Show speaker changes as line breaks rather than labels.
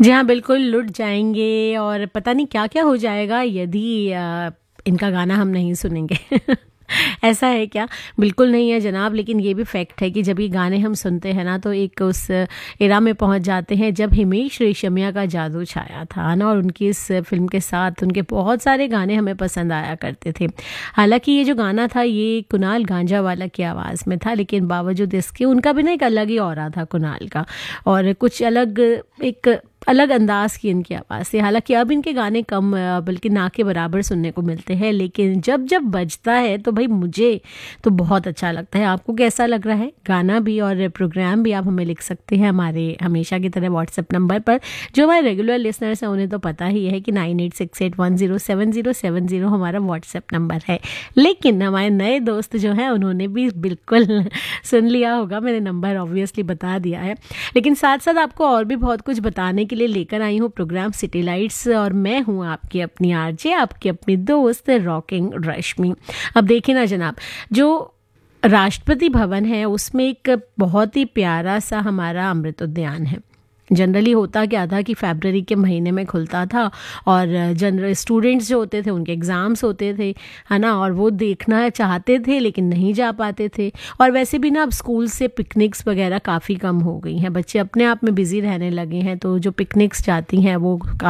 जी हाँ, बिल्कुल लुट जाएँगे और पता नहीं क्या-क्या हो जाएगा यदि इनका गाना हम नहीं सुनेंगे। ऐसा है क्या? बिल्कुल नहीं है जनाब, लेकिन ये भी फैक्ट है कि जब ये गाने हम सुनते हैं ना तो एक उस एरा में पहुँच जाते हैं जब हिमेश रेशमिया का जादू छाया था, है ना? और उनकी इस फ़िल्म के साथ उनके बहुत सारे गाने हमें पसंद आया करते थे। हालाँकि ये जो गाना था ये कुणाल गांजावाला की आवाज़ में था, लेकिन बावजूद इसके उनका भी ना एक अलग ही ऑरा था कुणाल का, और कुछ अलग एक अलग अंदाज़ की इनकी आवाज़ थी। हालाँकि अब इनके गाने कम बल्कि ना के बराबर सुनने को मिलते हैं, लेकिन जब बजता है तो भई मुझे तो बहुत अच्छा लगता है। आपको कैसा लग रहा है? गाना भी और प्रोग्राम भी आप हमें लिख सकते हैं हमारे हमेशा की तरह व्हाट्सएप नंबर पर। जो हमारे रेगुलर लिसनर्स हैं उन्हें तो पता ही है कि 9868107070 हमारा व्हाट्सएप नंबर है। लेकिन हमारे नए दोस्त जो हैं उन्होंने भी बिल्कुल सुन लिया होगा, मैंने नंबर ऑब्वियसली बता दिया है। लेकिन साथ-साथ आपको और भी बहुत कुछ बताने के लिए लेकर आई हूँ प्रोग्राम सिटी लाइट्स, और मैं हूँ आपकी अपनी आरजे, आपकी अपनी दोस्त रॉकिंग रश्मि। अब देखिए ना जनाब, जो राष्ट्रपति भवन है उसमें एक बहुत ही प्यारा सा हमारा अमृत उद्यान है। जनरली होता क्या था कि फरवरी के महीने में खुलता था, और जनरल स्टूडेंट्स जो होते थे उनके एग्ज़ाम्स होते थे, है ना? और वो देखना चाहते थे लेकिन नहीं जा पाते थे। और वैसे भी ना अब स्कूल से पिकनिक्स वगैरह काफ़ी कम हो गई हैं, बच्चे अपने आप में बिज़ी रहने लगे हैं, तो जो पिकनिक्स जाती हैं वो